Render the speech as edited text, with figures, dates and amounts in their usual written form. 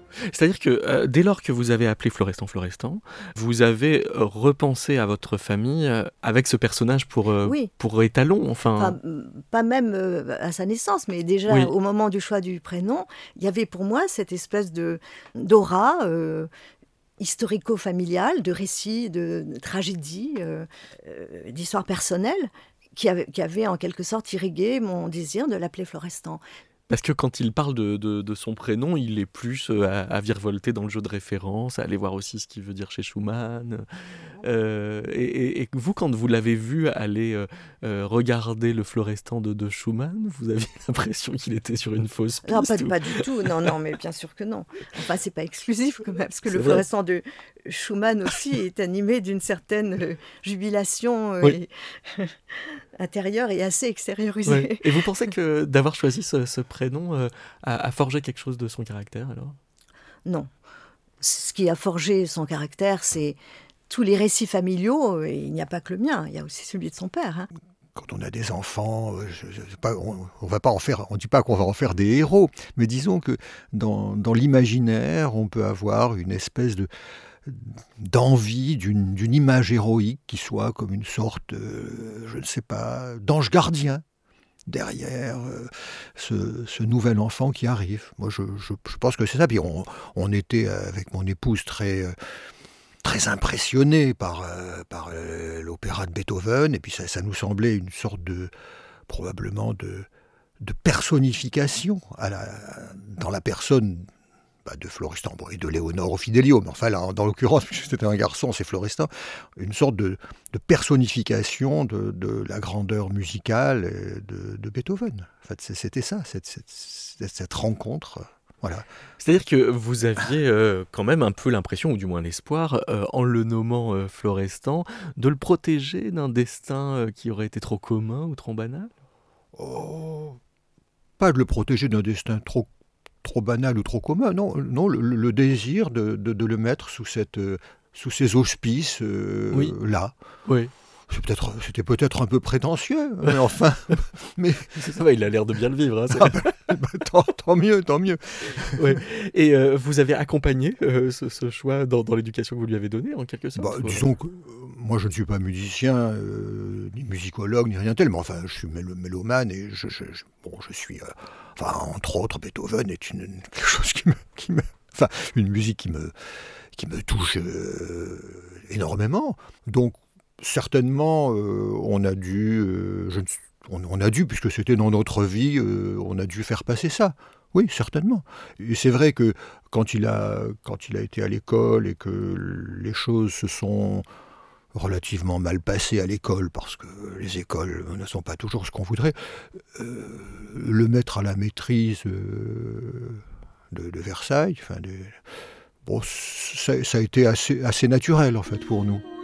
C'est-à-dire que dès lors que vous avez appelé Florestan, vous avez repensé à votre famille avec ce personnage Oui, pour étalon, enfin. pas même à sa naissance, mais déjà Oui, au moment du choix du prénom, il y avait pour moi cette espèce d'aura historico-familiale, de récits, de tragédies, d'histoires personnelles, qui avait en quelque sorte irrigué mon désir de l'appeler Florestan. parce que quand il parle de son prénom, il est plus à virevolter dans le jeu de référence, à aller voir aussi ce qu'il veut dire chez Schumann. Et vous, quand vous l'avez vu aller regarder le Florestan de Schumann, vous aviez l'impression qu'il était sur une fausse Non, piste ou... pas du tout. Non, non, mais bien sûr que non. Enfin, c'est pas exclusif quand même, parce que le C'est vrai. Florestan de Schumann aussi est animé d'une certaine jubilation Oui, intérieure et assez oui. extériorisée. Et vous pensez que d'avoir choisi ce prénom a forgé quelque chose de son caractère alors? Non. Ce qui a forgé son caractère, c'est tous les récits familiaux, et il n'y a pas que le mien, il y a aussi celui de son père, hein. Quand on a des enfants, on va pas en faire, on dit pas qu'on va en faire des héros, mais disons que dans l'imaginaire, on peut avoir une espèce d'envie d'une image héroïque qui soit comme une sorte, je ne sais pas, d'ange gardien derrière ce nouvel enfant qui arrive. Moi, je pense que c'est ça. Puis on était avec mon épouse très impressionnés par l'opéra de Beethoven, et puis ça nous semblait une sorte probablement de personnification dans la personne de Florestan, bon, et de Léonore au Fidelio, mais enfin là, dans l'occurrence, puisque c'était un garçon, c'est Florestan, une sorte de personnification de la grandeur musicale de Beethoven. En fait, c'était ça, cette rencontre. Voilà. C'est-à-dire que vous aviez quand même un peu l'impression, ou du moins l'espoir, en le nommant Florestan, de le protéger d'un destin qui aurait été trop commun ou trop banal? Oh, pas de le protéger d'un destin trop banal ou trop commun, non, non, le désir de le mettre sous ces auspices Oui, là. oui. C'était peut-être un peu prétentieux, mais enfin, mais Ça va, il a l'air de bien le vivre. Hein, tant mieux, tant mieux. ouais. Et vous avez accompagné ce choix dans l'éducation que vous lui avez donnée, en quelque sorte? Disons que moi je ne suis pas musicien, ni musicologue, ni rien tel, mais enfin je suis mélomane et bon, je suis, enfin entre autres, Beethoven est quelque chose enfin une musique qui me touche énormément. Donc certainement, on a dû, on a dû, puisque c'était dans notre vie, on a dû faire passer ça. Oui, certainement. Et c'est vrai que quand il a été à l'école et que les choses se sont relativement mal passées à l'école, parce que les écoles ne sont pas toujours ce qu'on voudrait, le mettre à la maîtrise de Versailles, enfin, bon, ça a été assez naturel en fait pour nous.